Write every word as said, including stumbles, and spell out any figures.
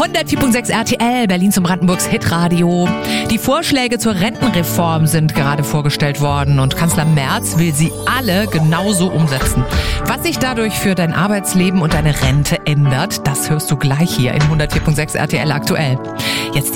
hundertvier Komma sechs R T L, Berlin zum Brandenburgs Hitradio. Die Vorschläge zur Rentenreform sind gerade vorgestellt worden und Kanzler Merz will sie alle genauso umsetzen. Was sich dadurch für dein Arbeitsleben und deine Rente ändert, das hörst du gleich hier in hundertvier Komma sechs R T L aktuell. Jetzt